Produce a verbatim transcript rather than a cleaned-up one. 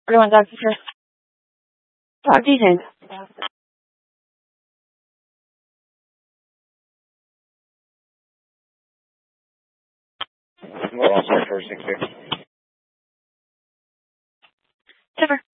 Or do you want Doctor first? Talk to you soon. Well, I'll start first, six six. Tipper.